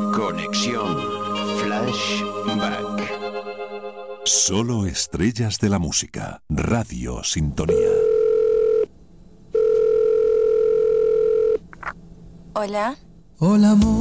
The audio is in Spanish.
Conexión Flashback. Solo estrellas de la música. Radio Sintonía. Hola. Hola, amor.